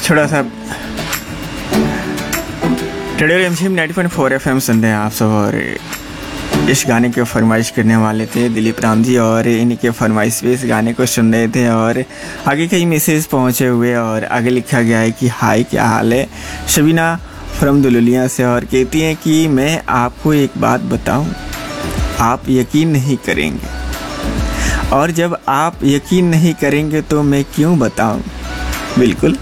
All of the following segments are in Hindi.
छोटा सा रेडियो रिमझिम 90.4 FM सुन रहे हैं आप सब। और इस गाने की फरमाइश करने वाले थे दिलीप राम जी, और इन्हीं के फरमाइश पे इस गाने को सुन रहे थे। और आगे कई मैसेज पहुंचे हुए और आगे लिखा गया है कि हाय क्या हाल है, शबीना फ्रॉम दुलुलिया से, और कहती हैं कि मैं आपको एक बात बताऊं, आप यकीन नहीं करेंगे, और जब आप यकीन नहीं करेंगे तो मैं क्यों बताऊं। बिल्कुल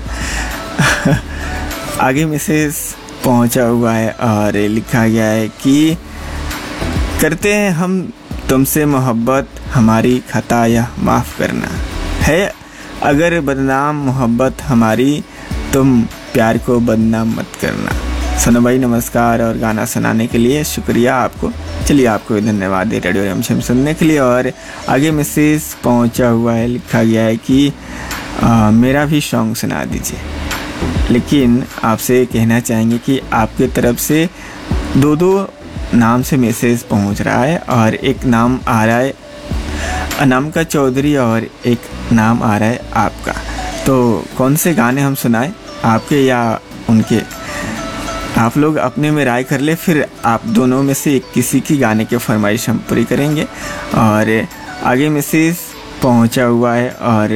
आगे मैसेज पहुंचा हुआ है और लिखा गया है कि करते हैं हम तुमसे मोहब्बत, हमारी खता या माफ़ करना है, अगर बदनाम मोहब्बत हमारी, तुम प्यार को बदनाम मत करना। सनो भाई नमस्कार, और गाना सुनाने के लिए शुक्रिया आपको। चलिए आपको भी धन्यवाद है रेडियो रिमझिम सुनने के लिए। और आगे मैसेज पहुंचा हुआ है, लिखा गया है कि मेरा भी सॉन्ग सुना दीजिए, लेकिन आपसे कहना चाहेंगे कि आपके तरफ से दो नाम से मैसेज पहुंच रहा है, और एक नाम आ रहा है अनामिका चौधरी और एक नाम आ रहा है आपका। तो कौन से गाने हम सुनाएं, आपके या उनके? आप लोग अपने में राय कर ले, फिर आप दोनों में से किसी की गाने की फरमाइश हम पूरी करेंगे। और आगे मैसेज पहुंचा हुआ है और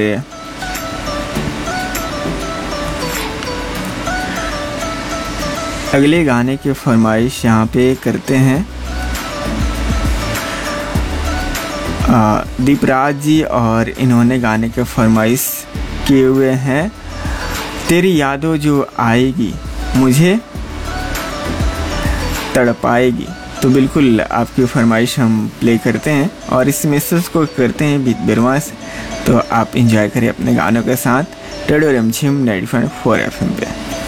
अगले गाने की फरमाइश यहाँ पे करते हैं दीपराज जी, और इन्होंने गाने के फरमाइश किए हुए हैं तेरी यादों जो आएगी मुझे तड़पाएगी। तो बिल्कुल आपकी फरमाइश हम प्ले करते हैं और इस मैसेज को करते हैं बीत बिरवा से। तो आप इंजॉय करें अपने गानों के साथ रेडियो रिमझिम 90.4 FM पे।